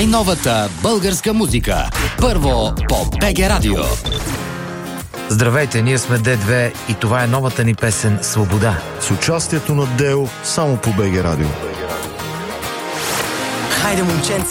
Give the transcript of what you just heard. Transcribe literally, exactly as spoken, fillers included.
Най-новата българска музика. Първо по БГ Радио. Здравейте, ние сме Д две и това е новата ни песен «Свобода». С участието на Део само по БГ Радио. Хайде, момченце,